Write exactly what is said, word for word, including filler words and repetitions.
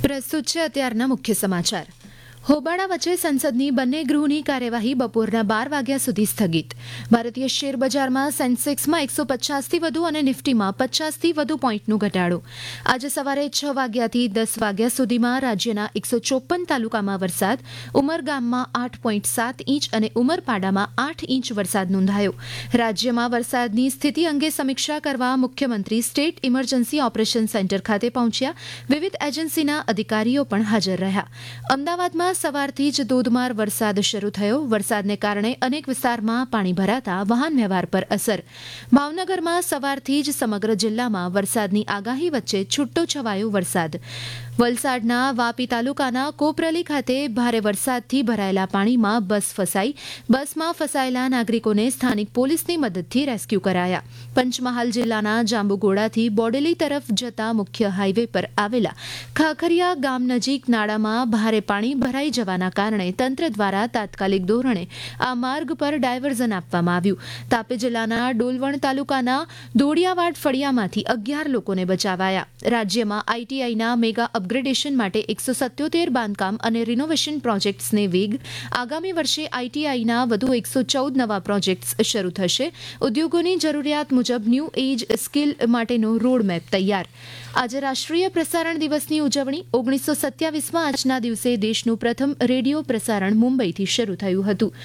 પ્રસ્તુત છે અત્યારના મુખ્ય સમાચાર. હોબાળા વચ્ચે સંસદની બંને ગૃહની કાર્યવાહી બપોરના બાર વાગ્યા સુધી સ્થગિત. ભારતીય શેર બજારમાં સેન્સેક્સમાં એકસો પચાસથી વધુ અને નિફ્ટીમાં પચાસથી વધુ પોઈન્ટનો ઘટાડો. આજે સવારે છ વાગ્યાથી દસ વાગ્યા સુધીમાં રાજ્યના એકસો ચોપન તાલુકામાં વરસાદ, ઉમરગામમાં આઠ પોઈન્ટ સાત ઇંચ અને ઉમરપાડામાં આઠ ઇંચ વરસાદ નોંધાયો. રાજ્યમાં વરસાદની સ્થિતિ અંગે સમીક્ષા કરવા મુખ્યમંત્રી સ્ટેટ ઇમરજન્સી ઓપરેશન સેન્ટર ખાતે પહોંચ્યા. વિવિધ એજન્સીના અધિકારીઓ પણ હાજર રહ્યા. અમદાવાદમાં સવારથી જ ધોધમાર વરસાદ શરૂ થયો. વરસાદને કારણે અનેક વિસ્તારમાં પાણી ભરાતા વાહન વ્યવહાર પર અસર. ભાવનગરમાં સવારથી જ સમગ્ર જિલ્લામાં વરસાદની આગાહી વચ્ચે છૂટો છવાયો વરસાદ. વલસાડના વાપી તાલુકાના કોપરલી ખાતે ભારે વરસાદથી ભરાયેલા પાણીમાં બસ ફસાઈ. બસમાં ફસાયેલા નાગરિકોને સ્થાનિક પોલીસની મદદથી રેસ્ક્યુ કરાયા. પંચમહાલ જિલ્લાના જાંબુઘોડાથી બોડેલી તરફ જતા મુખ્ય હાઈવે પર આવેલા ખાખરિયા ગામ નજીક નાળામાં ભારે પાણી ભરાઈ જવાના કારણે તંત્ર દ્વારા તાત્કાલિક ધોરણે આ માર્ગ પર ડાયવર્ઝન આપવામાં આવ્યું. તાપી જિલ્લાના ડોલવણ તાલુકાના દોડિયાવાડ ફળિયામાંથી અગિયાર લોકોને બચાવાયા. રાજ્યમાં આઈટીઆઈના મેગા અપગ્રેડેશન માટે એકસો સત્યોતેર બાંધકામ અને રિનોવેશન પ્રોજેક્ટ્સને વેગ. આગામી વર્ષે આઈટીઆઈના વધુ એકસો ચૌદ નવા પ્રોજેક્ટ્સ શરૂ થશે. ઉદ્યોગોની જરૂરિયાત મુજબ ન્યૂ એજ સ્કિલ માટેનો રોડમેપ તૈયાર. આજે રાષ્ટ્રીય પ્રસારણ દિવસની ઉજવણી. ઓગણીસો સત્યાવીસમાં આજના દિવસે દેશનું પ્રથમ રેડિયો પ્રસારણ મુંબઈથી શરૂ થયું હતું.